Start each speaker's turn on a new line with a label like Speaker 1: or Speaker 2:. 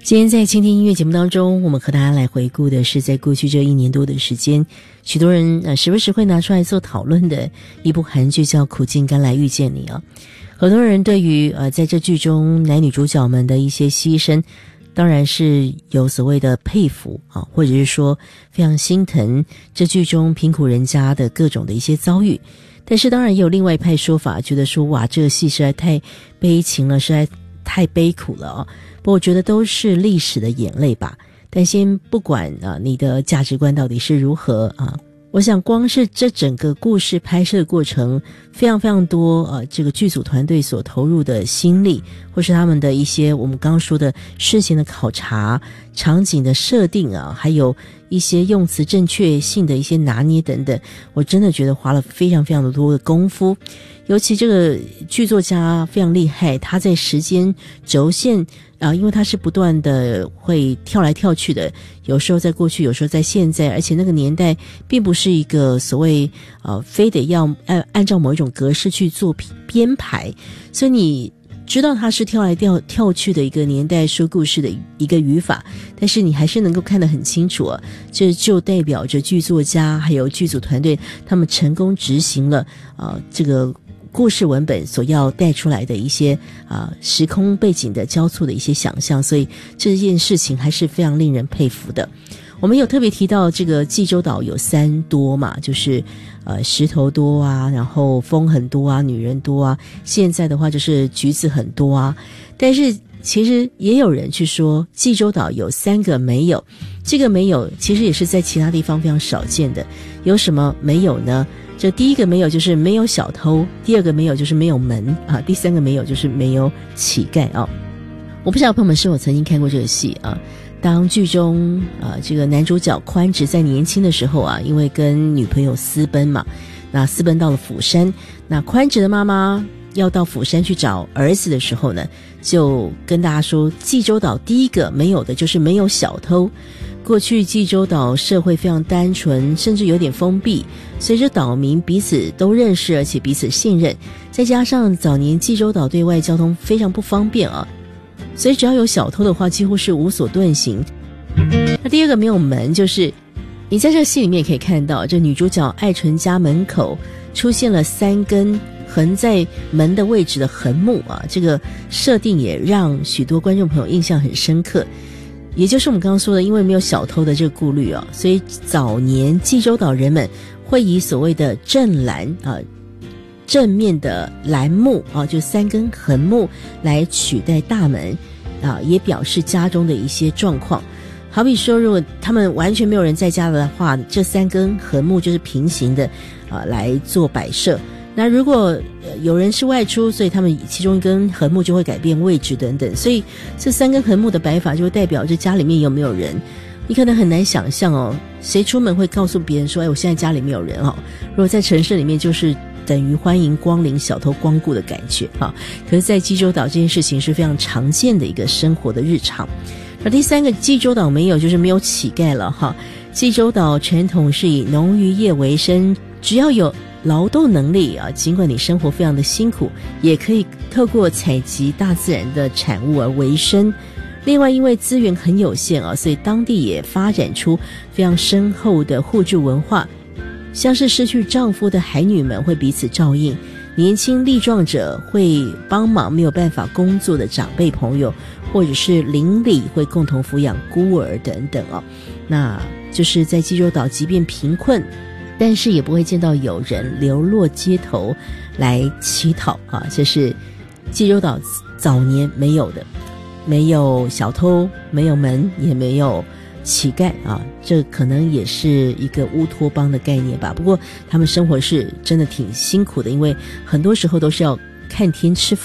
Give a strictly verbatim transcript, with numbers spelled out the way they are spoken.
Speaker 1: 今天在倾听音乐节目当中，我们和大家来回顾的是在过去这一年多的时间，许多人呃时不时会拿出来做讨论的一部韩剧叫《苦尽甘来遇见你》啊。很多人对于呃在这剧中男女主角们的一些牺牲，当然是有所谓的佩服啊，或者是说非常心疼这剧中贫苦人家的各种的一些遭遇。但是当然也有另外一派说法，觉得说哇，这个戏实在太悲情了，实在太悲苦了啊。不过我觉得都是历史的眼泪吧。但先不管啊你的价值观到底是如何啊，我想光是这整个故事拍摄的过程，非常非常多呃这个剧组团队所投入的心力，或是他们的一些我们刚刚说的事情的考察、场景的设定啊，还有一些用词正确性的一些拿捏等等，我真的觉得花了非常非常的多的功夫。尤其这个剧作家非常厉害，他在时间轴线啊、呃，因为他是不断的会跳来跳去的，有时候在过去，有时候在现在，而且那个年代并不是一个所谓呃非得要按按照某一种格式去做编排，所以你知道它是跳来跳跳去的一个年代说故事的一个语法，但是你还是能够看得很清楚啊，这就代表着剧作家还有剧组团队他们成功执行了呃这个故事文本所要带出来的一些啊、呃、时空背景的交错的一些想象，所以这件事情还是非常令人佩服的。我们有特别提到这个济州岛有三多嘛，就是呃石头多啊，然后风很多啊，女人多啊，现在的话就是橘子很多啊。但是其实也有人去说济州岛有三个没有，这个没有其实也是在其他地方非常少见的。有什么没有呢？这第一个没有就是没有小偷，第二个没有就是没有门啊，第三个没有就是没有乞丐啊。我不知道朋友们是否曾经看过这个戏啊。当剧中呃这个男主角宽直在年轻的时候啊，因为跟女朋友私奔嘛，那私奔到了釜山，那宽直的妈妈要到釜山去找儿子的时候呢，就跟大家说济州岛第一个没有的就是没有小偷。过去济州岛社会非常单纯，甚至有点封闭，随着岛民彼此都认识，而且彼此信任，再加上早年济州岛对外交通非常不方便啊，所以只要有小偷的话几乎是无所遁形。那第二个没有门，就是你在这个戏里面也可以看到，这女主角爱纯家门口出现了三根横在门的位置的横木啊，这个设定也让许多观众朋友印象很深刻。也就是我们刚刚说的，因为没有小偷的这个顾虑啊，所以早年济州岛人们会以所谓的正栏啊，正面的栏木啊，就三根横木来取代大门啊，也表示家中的一些状况。好比说，如果他们完全没有人在家的话，这三根横木就是平行的啊来做摆设。那如果有人是外出，所以他们其中一根横木就会改变位置等等，所以这三根横木的摆法就会代表着家里面有没有人。你可能很难想象哦，谁出门会告诉别人说，哎，我现在家里没有人哦。如果在城市里面，就是等于欢迎光临小偷光顾的感觉哈。可是在济州岛这件事情是非常常见的一个生活的日常。那第三个济州岛没有，就是没有乞丐了哈。济州岛传统是以农渔业为生，只要有劳动能力啊，尽管你生活非常的辛苦，也可以透过采集大自然的产物而为生。另外因为资源很有限啊，所以当地也发展出非常深厚的互助文化，像是失去丈夫的海女们会彼此照应，年轻力壮者会帮忙没有办法工作的长辈朋友，或者是邻里会共同抚养孤儿等等啊。那就是在济州岛即便贫困，但是也不会见到有人流落街头来乞讨啊，这是济州岛早年没有的，没有小偷，没有门，也没有乞丐啊，这可能也是一个乌托邦的概念吧。不过他们生活是真的挺辛苦的，因为很多时候都是要看天吃